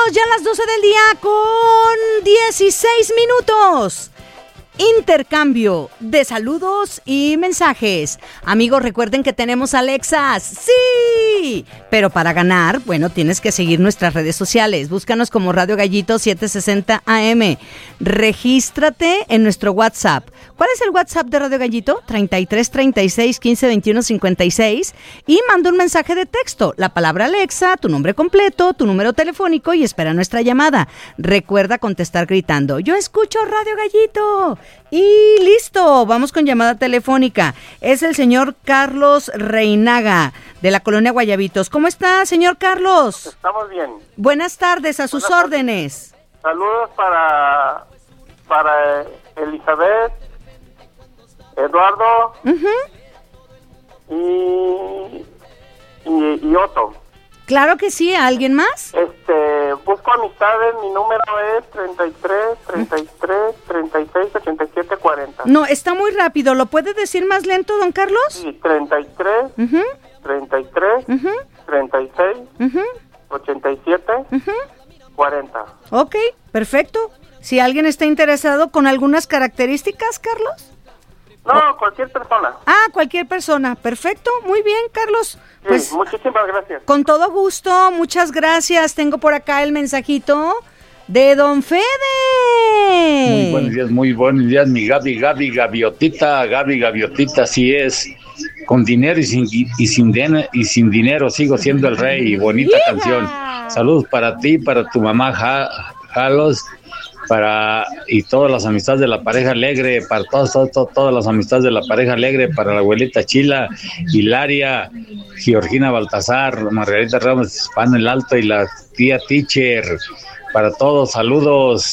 ya a las 12 del día con 16 minutos. Intercambio de saludos y mensajes. Amigos, recuerden que tenemos Alexas. ¡Sí! Pero para ganar, bueno, tienes que seguir nuestras redes sociales. Búscanos como Radio Gallito 760 AM. Regístrate en nuestro WhatsApp. ¿Cuál es el WhatsApp de Radio Gallito? 33 36 15 21 56. Y manda un mensaje de texto. La palabra Alexa, tu nombre completo, tu número telefónico y espera nuestra llamada. Recuerda contestar gritando: yo escucho Radio Gallito. Y listo, vamos con llamada telefónica. Es el señor Carlos Reinaga, de la colonia Guayabitos. ¿Cómo está, señor Carlos? Estamos bien. Buenas tardes, a sus órdenes. Saludos para Elizabeth, Eduardo y Otto. Claro que sí, ¿a alguien más? Busco amistades, mi número es 33 36 87 40. No, está muy rápido, ¿lo puede decir más lento, don Carlos? Sí, 33 36 87 40. Ok, perfecto. Si alguien está interesado con algunas características, Carlos. No, cualquier persona. Ah, cualquier persona. Perfecto, muy bien, Carlos. Sí, pues muchísimas gracias. Con todo gusto, muchas gracias. Tengo por acá el mensajito de don Fede. Muy buenos días, mi Gaby Gaviotita, así es. Con dinero y sin dinero sigo siendo el rey. Bonita canción. Saludos para ti, para tu mamá Jalos, y todas las amistades de la pareja alegre, para todas las amistades de la pareja alegre, para la abuelita Chila, Hilaria, Georgina Baltasar, Margarita Ramos, Pan el Alto y la tía Teacher. Para todos, saludos.